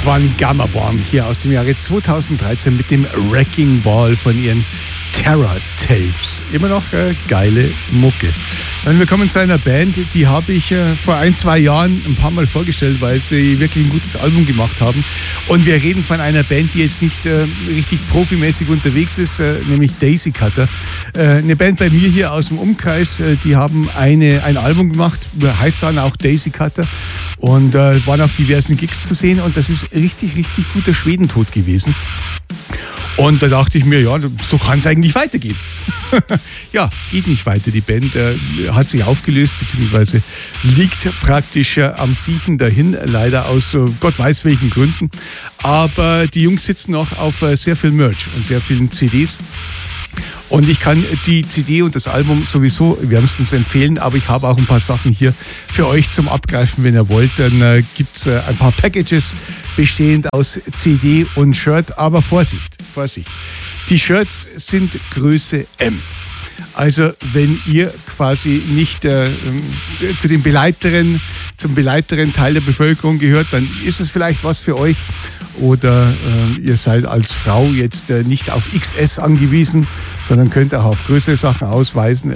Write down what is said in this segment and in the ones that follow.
waren Gamma Bomb hier aus dem Jahre 2013 mit dem Wrecking Ball von ihren Terror Tapes. Immer noch geile Mucke. Und wir kommen zu einer Band, die habe ich vor 1-2 Jahren ein paar Mal vorgestellt, weil sie wirklich ein gutes Album gemacht haben. Und wir reden von einer Band, die jetzt nicht richtig profimäßig unterwegs ist, nämlich Daisy Cutter. Eine Band bei mir hier aus dem Umkreis, die haben ein Album gemacht, heißt dann auch Daisy Cutter, und waren auf diversen Gigs zu sehen, und das ist richtig, richtig guter Schwedentod gewesen. Und da dachte ich mir, ja, so kann es eigentlich weitergehen. Ja, geht nicht weiter. Die Band hat sich aufgelöst, beziehungsweise liegt praktisch am Siechen dahin, leider aus Gott weiß welchen Gründen. Aber die Jungs sitzen noch auf sehr viel Merch und sehr vielen CDs. Und ich kann die CD und das Album sowieso wärmstens empfehlen, aber ich habe auch ein paar Sachen hier für euch zum Abgreifen, wenn ihr wollt. Dann gibt's ein paar Packages bestehend aus CD und Shirt, aber Vorsicht. Die Shirts sind Größe M. Also wenn ihr quasi nicht zum beleibteren Teil der Bevölkerung gehört, dann ist es vielleicht was für euch. Oder ihr seid als Frau jetzt nicht auf XS angewiesen, sondern könnt auch auf größere Sachen ausweichen.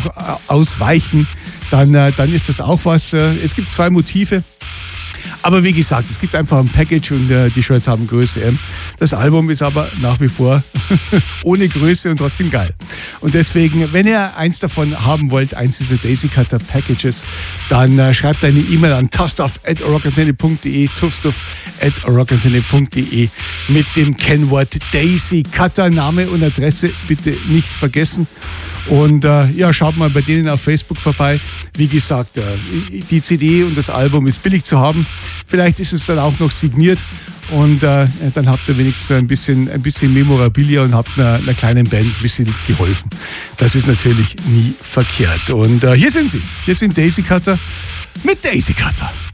Dann ist das auch was. Es gibt 2 Motive. Aber wie gesagt, es gibt einfach ein Package und die Shirts haben Größe M. Das Album ist aber nach wie vor ohne Größe und trotzdem geil. Und deswegen, wenn ihr eins davon haben wollt, eins dieser Daisy Cutter Packages, dann schreibt eine E-Mail an tuffstuff@rockantenne.de mit dem Kennwort Daisy Cutter. Name und Adresse bitte nicht vergessen. Und schaut mal bei denen auf Facebook vorbei. Wie gesagt, die CD und das Album ist billig zu haben. Vielleicht ist es dann auch noch signiert. Und dann habt ihr wenigstens ein bisschen Memorabilia und habt einer kleinen Band ein bisschen geholfen. Das ist natürlich nie verkehrt. Und hier sind sie. Hier sind Daisy Cutter mit Daisy Cutter.